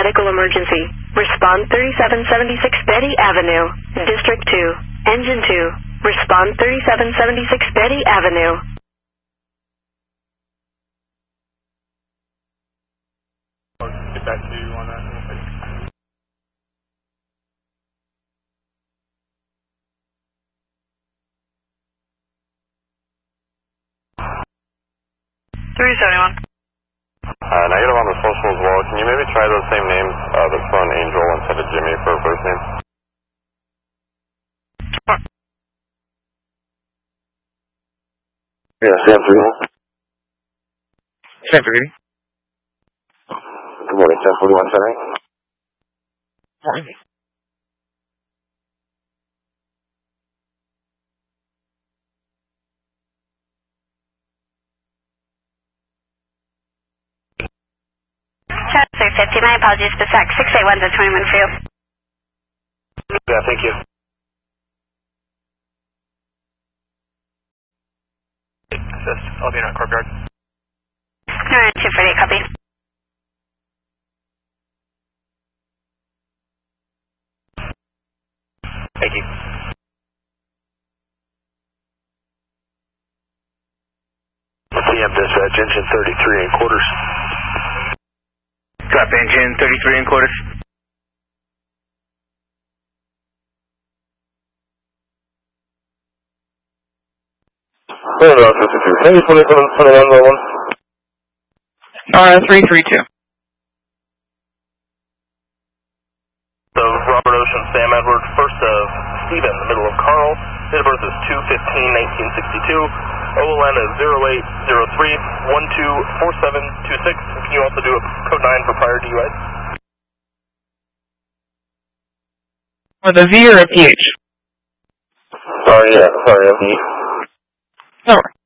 medical emergency. Respond 3776 Betty Avenue, District 2, Engine 2. Respond 3776 Betty Avenue. I'll get back to you on that. Negative on the social as well. Can you maybe try those same names that's on Angel instead of Jimmy for a first name? Yeah, Sam 3. Sam 3. Good morning, Sam 41 Center. Morning. Charlie 350, my apologies, Pacific 681's at 21 for you. Yeah, thank you. Assist. I'll be in our courtyard. Alright, 248, copy. Thank you. CM dispatch, engine 33 and quarters. Copy, engine 33 and quarters. Hello, 52. Can you put it on the 111? 332. So, Robert Ocean, Sam Edward, first of Stephen, the middle of Carl. Date of birth is 2/15/1962. OLN is 0803-124726. Can you also do a code 9 for prior DUIs? With a V or a PH? Sorry, a V. No.